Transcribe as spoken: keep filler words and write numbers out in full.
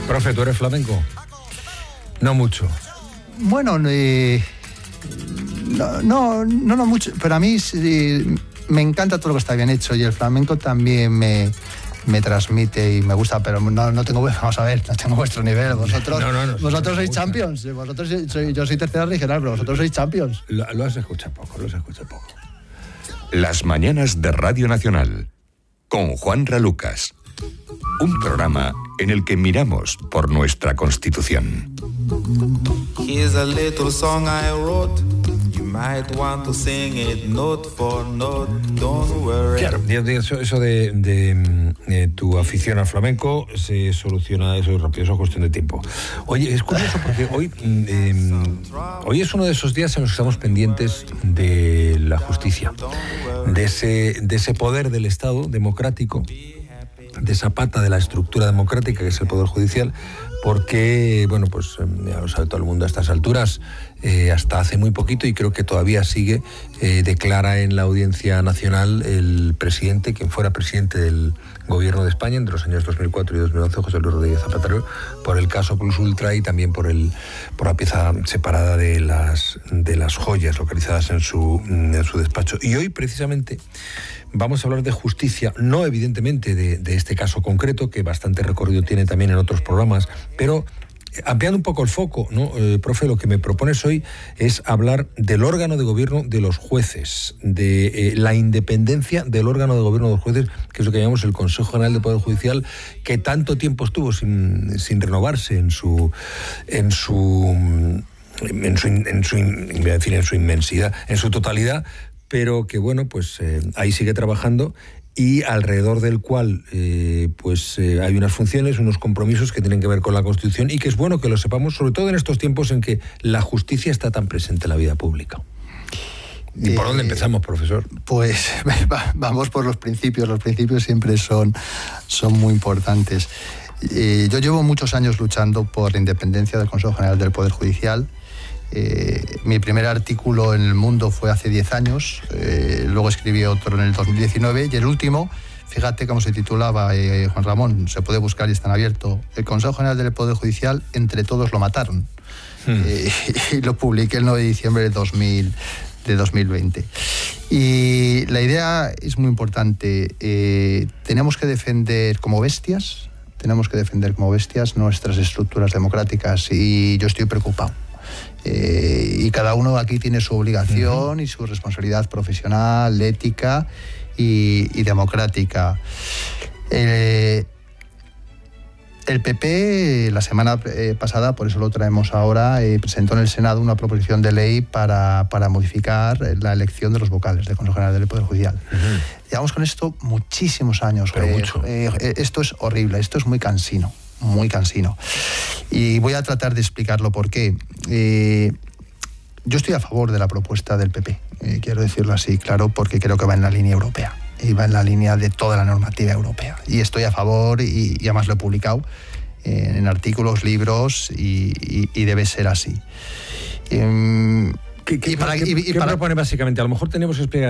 Profe, ¿tú eres flamenco? No mucho. Bueno, eh, no, no, no, no mucho, pero a mí sí, me encanta todo lo que está bien hecho y el flamenco también me, me transmite y me gusta, pero no, no tengo, vamos a ver, no tengo vuestro nivel. Vosotros, no, no, no, vosotros sois champions, vosotros sois, yo soy tercera regional, pero vosotros sois champions. Lo, lo has escuchado poco, lo has escuchado poco. Las mañanas de Radio Nacional, con Juan Ralucas. Un programa en el que miramos por nuestra Constitución. Here's a little song I wrote. You might want to sing it note for note. Don't worry. Claro, eso, eso de, de, de tu afición al flamenco se soluciona eso rápido, eso es cuestión de tiempo. Oye, es curioso porque hoy, eh, hoy es uno de esos días en los que estamos pendientes de la justicia, de ese, de ese poder del Estado democrático, de esa pata de la estructura democrática que es el Poder Judicial, porque, bueno, pues ya lo sabe todo el mundo a estas alturas, eh, hasta hace muy poquito, y creo que todavía sigue, eh, declara en la Audiencia Nacional el presidente, quien fuera presidente del Gobierno de España entre los años dos mil cuatro y dos mil once, José Luis Rodríguez Zapatero, por el caso Plus Ultra y también por el por la pieza separada de las de las joyas localizadas en su en su despacho. Y hoy, precisamente, vamos a hablar de justicia, no evidentemente de, de este caso concreto, que bastante recorrido tiene también en otros programas, pero ampliando un poco el foco, ¿no? Eh, profe, lo que me propones hoy es hablar del órgano de gobierno de los jueces, de eh, la independencia del órgano de gobierno de los jueces, que es lo que llamamos el Consejo General del Poder Judicial, que tanto tiempo estuvo sin, sin renovarse en su en su en su, en su, en su, en su inmensidad, en su totalidad, pero que, bueno, pues eh, ahí sigue trabajando, y alrededor del cual eh, pues eh, hay unas funciones, unos compromisos que tienen que ver con la Constitución, y que es bueno que lo sepamos, sobre todo en estos tiempos en que la justicia está tan presente en la vida pública. ¿Y eh, por dónde empezamos, profesor? Pues vamos por los principios. Los principios siempre son, son muy importantes. Eh, yo llevo muchos años luchando por la independencia del Consejo General del Poder Judicial. Eh, mi primer artículo en El Mundo fue hace diez años, eh, luego escribí otro en el dos mil diecinueve, y el último, fíjate cómo se titulaba, eh, Juan Ramón, se puede buscar y está en abierto: El Consejo General del Poder Judicial, entre todos lo mataron. Hmm. Eh, y lo publiqué el nueve de diciembre de, dos mil, de dos mil veinte. Y la idea es muy importante. Eh, tenemos que defender como bestias, tenemos que defender como bestias nuestras estructuras democráticas, y yo estoy preocupado. Eh, y cada uno aquí tiene su obligación uh-huh. y su responsabilidad profesional, ética y, y democrática. Eh, el P P, la semana eh, pasada, por eso lo traemos ahora, eh, presentó en el Senado una proposición de ley para, para modificar la elección de los vocales del Consejo General del Poder Judicial. Uh-huh. Llevamos con esto muchísimos años. Pero eh, mucho. Eh, esto es horrible, esto es muy cansino. muy cansino. Y voy a tratar de explicarlo por qué. Eh, yo estoy a favor de la propuesta del P P, eh, quiero decirlo así, claro, porque creo que va en la línea europea, y va en la línea de toda la normativa europea. Y estoy a favor, y, y además lo he publicado eh, en artículos, libros, y, y, y debe ser así. Eh, ¿Qué, qué, y para, qué, y, y ¿qué para, propone básicamente? A lo mejor tenemos que explicar